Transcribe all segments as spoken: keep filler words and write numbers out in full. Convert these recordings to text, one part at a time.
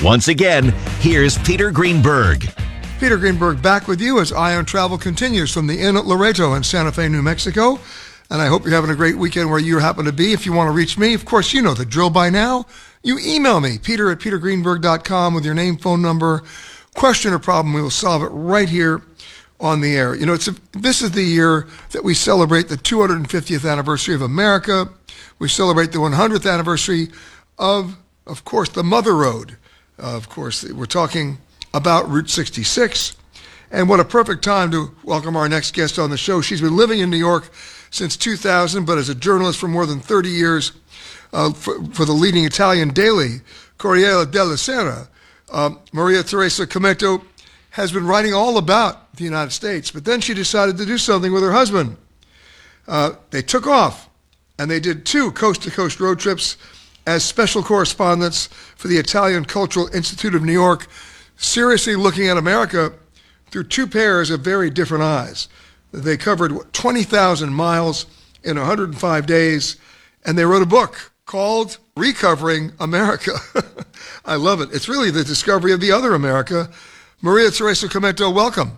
Once again, here's Peter Greenberg. Peter Greenberg back with you as Eye on Travel continues from the Inn at Loreto in Santa Fe, New Mexico. And I hope you're having a great weekend where you happen to be. If you want to reach me, of course, you know the drill by now. You email me, peter at peter greenberg dot com with your name, phone number, question or problem. We will solve it right here on the air. You know, it's a, this is the year that we celebrate the two hundred fiftieth anniversary of America. We celebrate the one hundredth anniversary of, of course, the Mother Road. Uh, of course, we're talking about Route sixty-six. And what a perfect time to welcome our next guest on the show. She's been living in New York since two thousand, but as a journalist for more than thirty years uh, for, for the leading Italian daily, Corriere della Sera. Uh, Maria Teresa Cometto has been writing all about the United States, but then she decided to do something with her husband. Uh, they took off, and they did two coast-to-coast road trips as special correspondents for the Italian Cultural Institute of New York, seriously looking at America through two pairs of very different eyes. They covered twenty thousand miles in one hundred five days, and they wrote a book called Recovering America. I love it. It's really the discovery of the other America. Maria Teresa Cometto, welcome.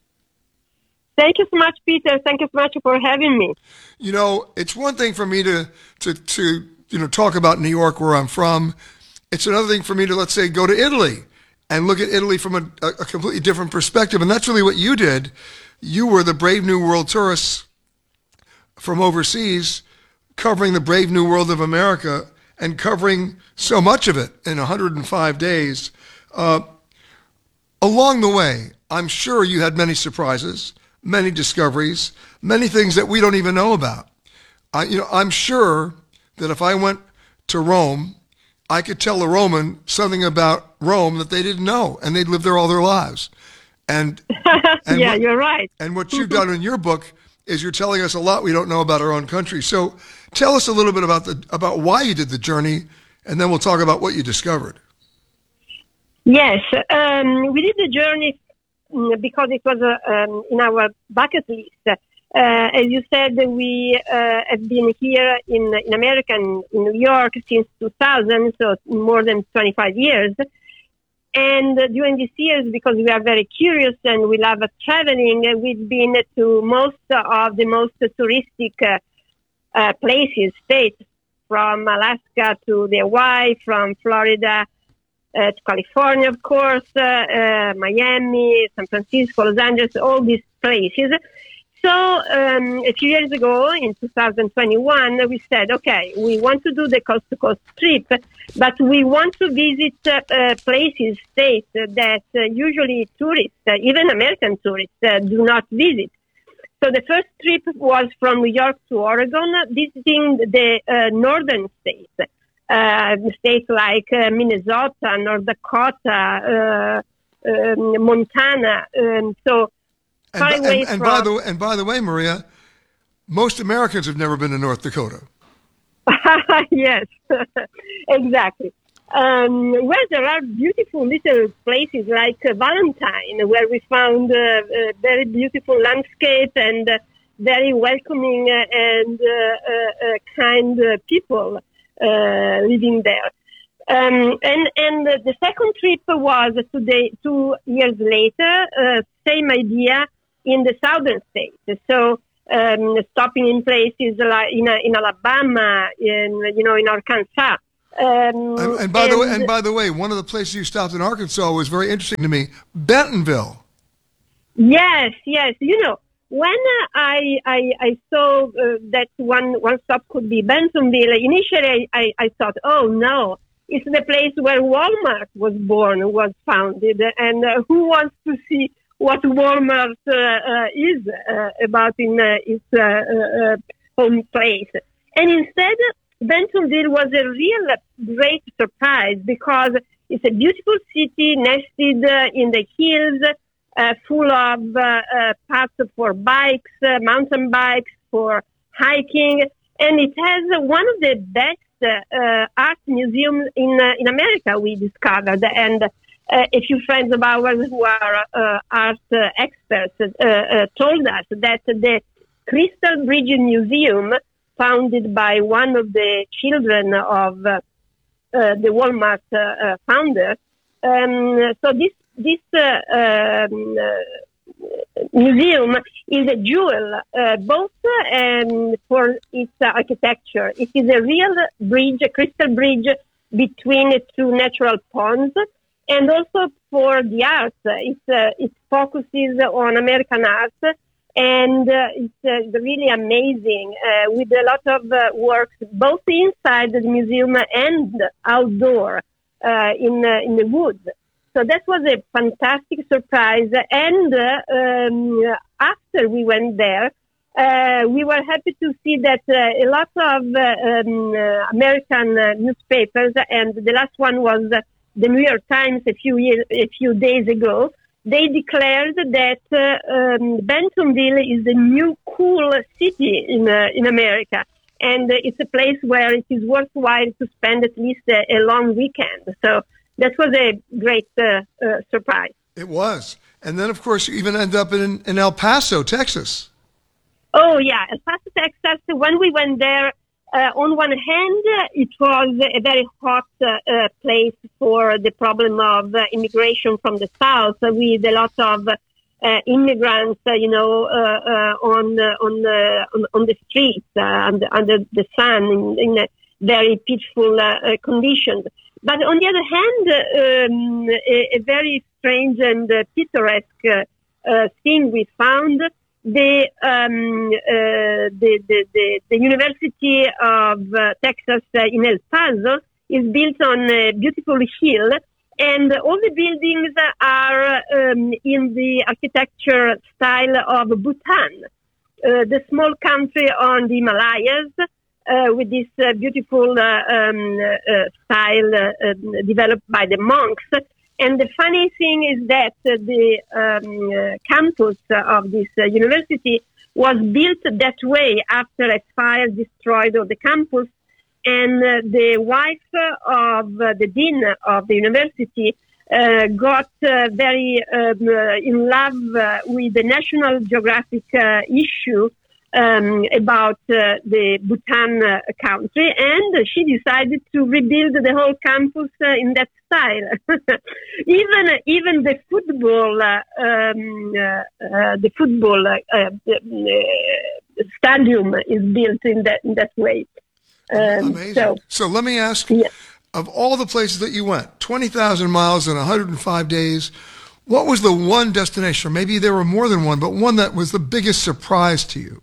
Thank you so much, Peter. Thank you so much for having me. You know, it's one thing for me to, to, to you know, talk about New York, where I'm from. It's another thing for me to, let's say, go to Italy and look at Italy from a, a completely different perspective. And that's really what you did. You were the Brave New World tourists from overseas, covering the Brave New World of America and covering so much of it in one hundred five days. Uh, along the way, I'm sure you had many surprises, many discoveries, many things that we don't even know about. I, you know, I'm sure that if I went to Rome, I could tell a Roman something about Rome that they didn't know, and they'd lived there all their lives. And, and yeah, what, you're right. And what you've done in your book is you're telling us a lot we don't know about our own country. So tell us a little bit about the about why you did the journey, and then we'll talk about what you discovered. Yes, um, we did the journey because it was uh, um, in our bucket list. Uh, as you said, we uh, have been here in in America and in New York since two thousand, so more than twenty-five years. And uh, during these years, because we are very curious and we love traveling, uh, we've been to most of the most touristic uh, uh, places, states, from Alaska to the Hawaii, from Florida uh, to California, of course, uh, uh, Miami, San Francisco, Los Angeles, all these places. So um, a few years ago, in two thousand twenty-one, we said, okay, we want to do the coast-to-coast trip, but we want to visit uh, uh, places, states that uh, usually tourists, uh, even American tourists, uh, do not visit. So the first trip was from New York to Oregon, visiting the uh, northern states, uh, states like uh, Minnesota, North Dakota, uh, um, Montana. Um, so And, and, and, and by the and by the way, Maria, most Americans have never been to North Dakota. Yes, exactly. Um, where there are beautiful little places like uh, Valentine, where we found uh, a very beautiful landscape and uh, very welcoming uh, and uh, uh, uh, kind uh, people uh, living there. Um, and and the second trip was today, two years later, uh, same idea in the southern states. So um, stopping in places like in, in Alabama, in you know in Arkansas. Um, and, and by and, the way, and by the way, one of the places you stopped in Arkansas was very interesting to me, Bentonville. Yes, yes. You know, when uh, I, I I saw uh, that one one stop could be Bentonville, initially I, I thought, oh no, it's the place where Walmart was born, was founded, and uh, who wants to see what Walmart uh, uh, is uh, about in uh, its uh, uh, home place? And instead, Bentonville was a real great surprise because it's a beautiful city nested uh, in the hills, uh, full of uh, uh, paths for bikes, uh, mountain bikes, for hiking, and it has uh, one of the best uh, uh, art museums in uh, in America. We discovered, and uh, a few friends of ours who are uh, art uh, experts uh, uh, told us that the Crystal Bridge Museum, founded by one of the children of uh, uh, the Walmart uh, uh, founder, Um, so this this uh, um, uh, museum is a jewel, uh, both um, for its uh, architecture. It is a real bridge, a crystal bridge between two natural ponds, and also for the arts. It, uh, it focuses on American art, and uh, it's uh, really amazing uh, with a lot of uh, works both inside the museum and outdoor uh, in, uh, in the woods. So that was a fantastic surprise. And uh, um, after we went there, uh, we were happy to see that uh, a lot of uh, um, uh, American uh, newspapers, and the last one was uh, the New York Times a few years, a few days ago, they declared that uh, um, Bentonville is the new cool city in uh, in America, and uh, it's a place where it is worthwhile to spend at least a, a long weekend. So that was a great uh, uh, surprise. It was. And then, of course, you even end up in, in El Paso, Texas. Oh, yeah. El Paso, Texas. When we went there, uh, on one hand, it was a very hot uh, uh, place for the problem of uh, immigration from the South, uh, with a lot of uh, immigrants, uh, you know, uh, uh, on, uh, on, uh, on on the streets, uh, under, under the sun, in, in a very peaceful uh, uh, conditions. But on the other hand, um, a, a very strange and uh, picturesque uh, uh, thing we found. The, um, uh, the, the, the, the University of uh, Texas uh, in El Paso is built on a beautiful hill, and all the buildings are um, in the architecture style of Bhutan, uh, the small country on the Himalayas, Uh, with this uh, beautiful uh, um, uh, style uh, uh, developed by the monks. And the funny thing is that uh, the um, uh, campus of this uh, university was built that way after a fire destroyed all the campus. And uh, the wife of uh, the dean of the university uh, got uh, very um, uh, in love uh, with the National Geographic uh, issue Um, about uh, the Bhutan uh, country, and she decided to rebuild the whole campus uh, in that style. even even the football uh, um, uh, uh, the football uh, uh, stadium is built in that in that way. Um, Amazing. So, so let me ask, yeah. of all the places that you went, twenty thousand miles in one hundred five days, what was the one destination, or maybe there were more than one, but one that was the biggest surprise to you?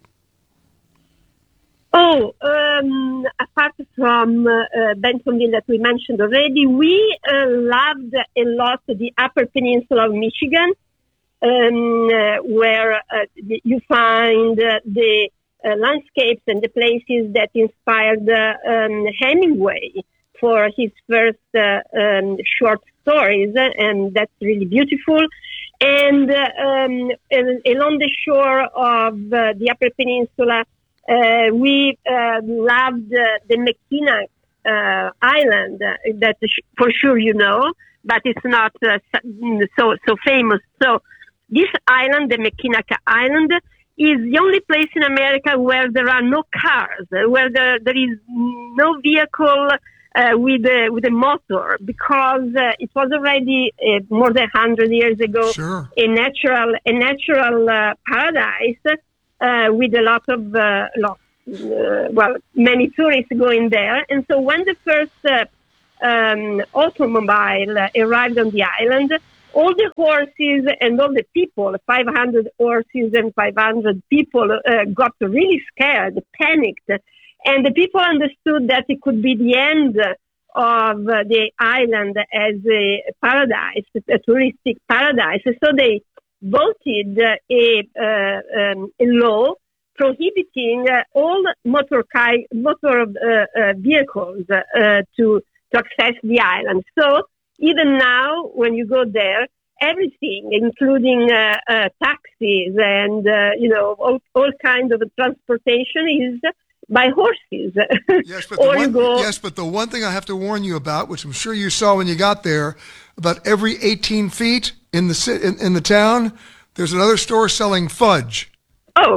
Oh, um, apart from uh, uh, Bentonville that we mentioned already, we uh, loved a lot the Upper Peninsula of Michigan, um, uh, where uh, you find uh, the uh, landscapes and the places that inspired uh, um, Hemingway for his first uh, um, short stories, and that's really beautiful. And uh, um, along the shore of uh, the Upper Peninsula, Uh, we uh, loved uh, the Mackinac uh, Island, uh, that sh- for sure you know, but it's not uh, so so famous. So this island, the Mackinac Island, is the only place in America where there are no cars, where there, there is no vehicle uh, with a, with a motor, because uh, it was already uh, more than one hundred years ago Sure. a natural a natural uh, paradise. Uh, with a lot of, uh, lot, uh, well, many tourists going there. And so when the first uh, um, automobile uh, arrived on the island, all the horses and all the people, five hundred horses and five hundred people, uh, got really scared, panicked. And the people understood that it could be the end of uh, the island as a paradise, a touristic paradise. So they voted uh, a, uh, um, a law prohibiting uh, all motor, ki- motor uh, uh, vehicles uh, to, to access the island. So even now, when you go there, everything, including uh, uh, taxis and uh, you know all, all kinds of transportation, is by horses. Yes, but or the you one, go. yes, but the one thing I have to warn you about, which I'm sure you saw when you got there, about every eighteen feet in the ci- in, in the town, there's another store selling fudge. Oh,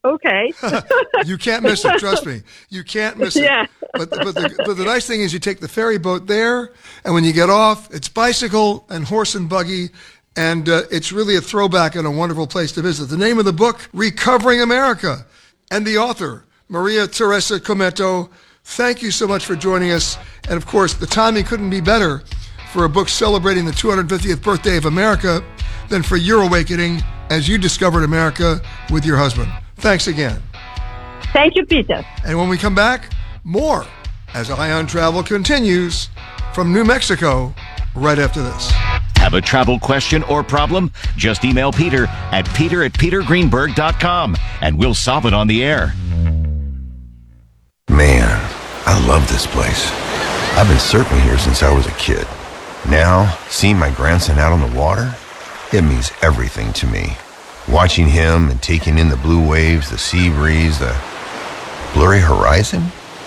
Okay. You can't miss it. Trust me. You can't miss it. Yeah. But, but, the, but the nice thing is you take the ferry boat there, and when you get off, it's bicycle and horse and buggy, and uh, it's really a throwback and a wonderful place to visit. The name of the book, Recovering America, and the author, Maria Teresa Cometo. Thank you so much for joining us. And, of course, the timing couldn't be better for a book celebrating the two hundred fiftieth birthday of America than for your awakening as you discovered America with your husband. Thanks again. Thank you, Peter. And when we come back, more as Ion Travel continues from New Mexico right after this. Have a travel question or problem? Just email Peter at peter at peter greenberg dot com and we'll solve it on the air. Man, I love this place. I've been surfing here since I was a kid. Now, seeing my grandson out on the water, it means everything to me. Watching him and taking in the blue waves, the sea breeze, the blurry horizon.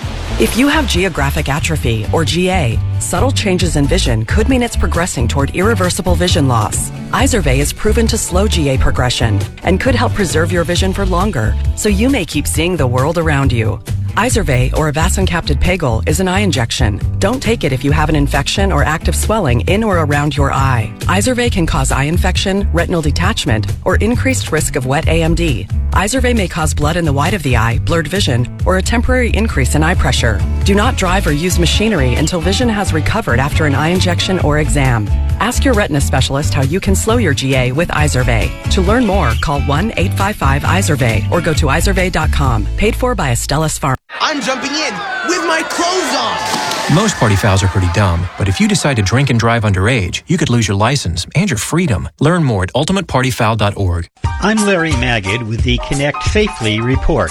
If you have geographic atrophy, or G A, subtle changes in vision could mean it's progressing toward irreversible vision loss. Izervay is proven to slow G A progression and could help preserve your vision for longer, so you may keep seeing the world around you. Izervay, or avacincaptad pegol, is an eye injection. Don't take it if you have an infection or active swelling in or around your eye. Izervay can cause eye infection, retinal detachment, or increased risk of wet A M D. Izervay may cause blood in the white of the eye, blurred vision, or a temporary increase in eye pressure. Do not drive or use machinery until vision has recovered after an eye injection or exam. Ask your retina specialist how you can slow your G A with Izervay. To learn more, call one eight five five Izervay or go to izervay dot com. Paid for by Astellas Pharma. I'm jumping in with my clothes on. Most party fouls are pretty dumb, but if you decide to drink and drive underage, you could lose your license and your freedom. Learn more at ultimate party foul dot org. I'm Larry Magid with the Connect Safely report.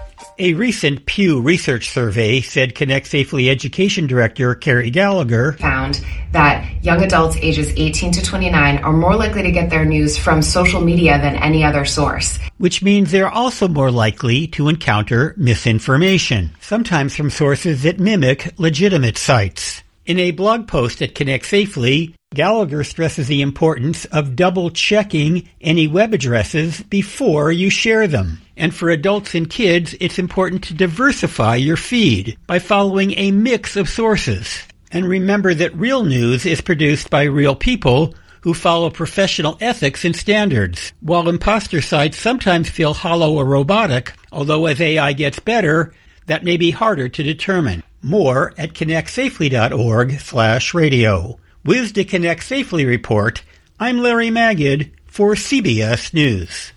A recent Pew Research survey said Connect Safely Education Director Carrie Gallagher found that young adults ages eighteen to twenty-nine are more likely to get their news from social media than any other source. Which means they're also more likely to encounter misinformation, sometimes from sources that mimic legitimate sites. In a blog post at Connect Safely, Gallagher stresses the importance of double-checking any web addresses before you share them. And for adults and kids, it's important to diversify your feed by following a mix of sources. And remember that real news is produced by real people who follow professional ethics and standards. While imposter sites sometimes feel hollow or robotic, although as A I gets better, that may be harder to determine. More at connect safely dot org slash radio. With the Connect Safely report, I'm Larry Magid for C B S News.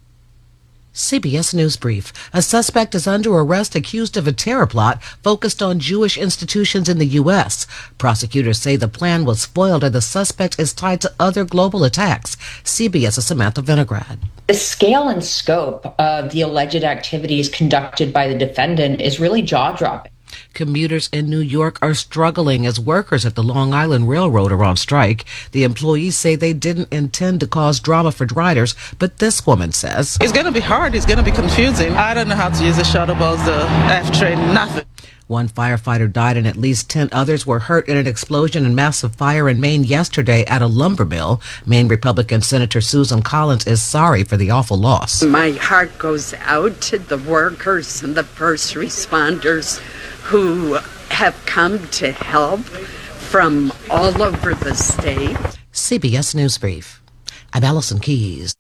C B S News Brief. A suspect is under arrest accused of a terror plot focused on Jewish institutions in the U S. Prosecutors say the plan was foiled and the suspect is tied to other global attacks. CBS's Samantha Vinograd. The scale and scope of the alleged activities conducted by the defendant is really jaw-dropping. Commuters in New York are struggling as workers at the Long Island Railroad are on strike. The employees say they didn't intend to cause drama for riders, but this woman says it's going to be hard. It's going to be confusing. I don't know how to use the shuttle bus, the F train, nothing. One firefighter died and at least ten others were hurt in an explosion and massive fire in Maine yesterday at a lumber mill. Maine Republican Senator Susan Collins is sorry for the awful loss. My heart goes out to the workers and the first responders who have come to help from all over the state. C B S News Brief. I'm Allison Keys.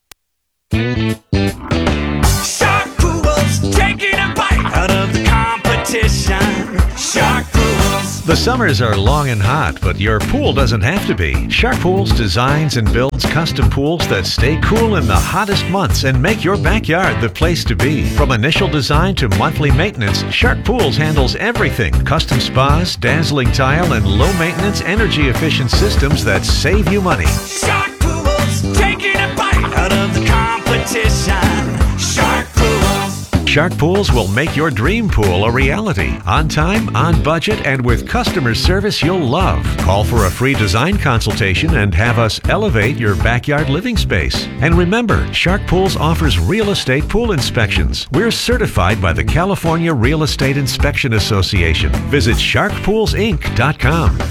Shark Pools taking a bite out of the competition. Shark Pools. The summers are long and hot, but your pool doesn't have to be. Shark Pools designs and builds custom pools that stay cool in the hottest months and make your backyard the place to be. From initial design to monthly maintenance, Shark Pools handles everything. Custom spas, dazzling tile, and low-maintenance, energy-efficient systems that save you money. Shark Pools taking a bite out of the competition. Shark Pools. Shark Pools will make your dream pool a reality. On time, on budget, and with customer service you'll love. Call for a free design consultation and have us elevate your backyard living space. And remember, Shark Pools offers real estate pool inspections. We're certified by the California Real Estate Inspection Association. Visit shark pools inc dot com.